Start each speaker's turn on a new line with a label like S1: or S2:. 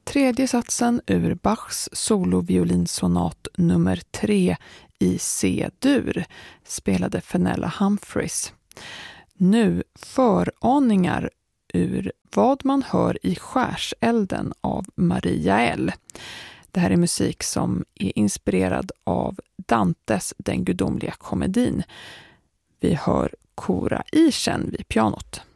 S1: Tredje satsen ur Bachs soloviolinssonat nummer 3 i C-dur spelade Fenella Humphreys. Nu föraningar ur Vad man hör i skärselden av Maria L. Det här är musik som är inspirerad av Dantes Den gudomliga komedin. Vi hör Cora Ischen vid pianot.